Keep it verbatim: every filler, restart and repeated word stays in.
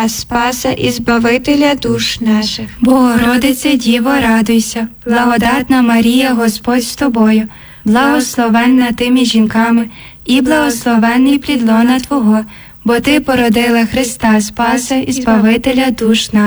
Христа, Спаса і Збавителя душ наших. Богородице Діво, радуйся, благодатна Марія, Господь з тобою, благословенна ти між жінками, і благословенний плід лона Твого, бо Ти породила Христа, Спаса і Збавителя душ наших.